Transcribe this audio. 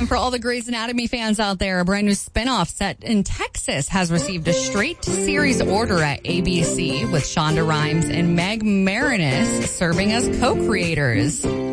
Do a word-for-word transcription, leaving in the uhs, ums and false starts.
And for all the Grey's Anatomy fans out there, a brand new spinoff set in Texas has received a straight series order at A B C with Shonda Rhimes and Meg Marinus serving as co-creators.